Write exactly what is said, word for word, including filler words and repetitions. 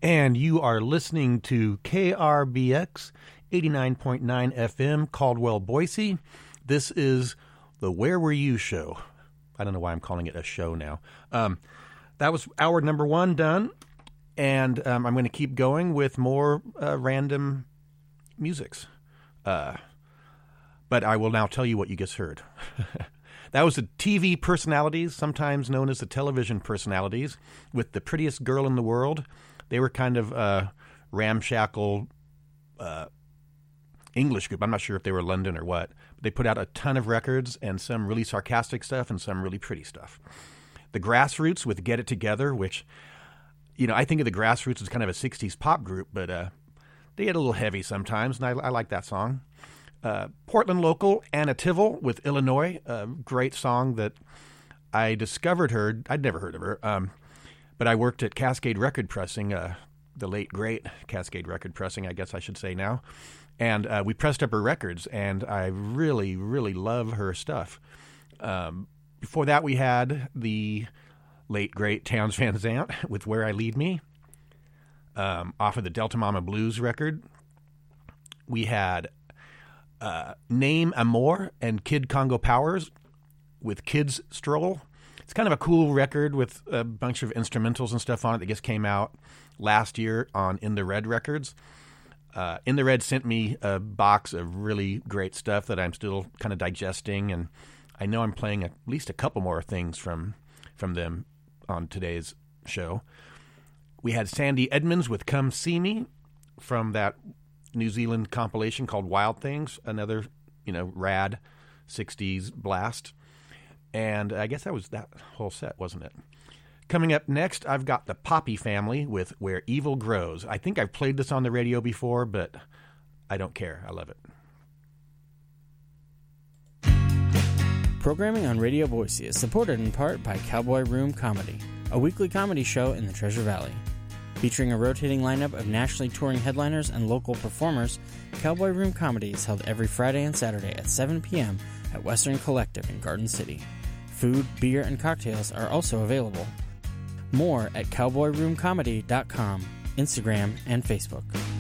And you are listening to K R B X eighty-nine point nine F M, Caldwell, Boise. This is the Where Were You show. I don't know why I'm calling it a show now. Um, that was hour number one done, and um, I'm going to keep going with more uh, random musics. Uh, but I will now tell you what you just heard. That was the T V personalities, sometimes known as the television personalities, with The Prettiest Girl in the World. They were kind of uh, ramshackle uh, English group. I'm not sure if they were London or what. But they put out a ton of records and some really sarcastic stuff and some really pretty stuff. The Grassroots with Get It Together, which, you know, I think of the Grassroots as kind of a sixties pop group, but uh, they get a little heavy sometimes, and I, I like that song. Uh, Portland local Anna Tivell with Illinois, a great song that I discovered her. I'd never heard of her, um, but I worked at Cascade Record Pressing, uh, the late, great Cascade Record Pressing, I guess I should say now. And uh, we pressed up her records, and I really, really love her stuff. Um, before that, we had the late, great Townes Van Zandt with Where I Lead Me, um, off of the Delta Mama Blues record. We had uh, Name Amor and Kid Congo Powers with Kids Stroll. It's kind of a cool record with a bunch of instrumentals and stuff on it that just came out last year on In the Red Records. Uh, In the Red sent me a box of really great stuff that I'm still kind of digesting, and I know I'm playing at least a couple more things from from them on today's show. We had Sandy Edmonds with Come See Me from that New Zealand compilation called Wild Things, another, you know, rad sixties blast. And I guess that was that whole set, wasn't it? Coming up next, I've got the Poppy Family with Where Evil Grows. I think I've played this on the radio before, but I don't care. I love it. Programming on Radio Boise is supported in part by Cowboy Room Comedy, a weekly comedy show in the Treasure Valley. Featuring a rotating lineup of nationally touring headliners and local performers, Cowboy Room Comedy is held every Friday and Saturday at seven p.m. at Western Collective in Garden City. Food, beer, and cocktails are also available. More at cowboy room comedy dot com, Instagram, and Facebook.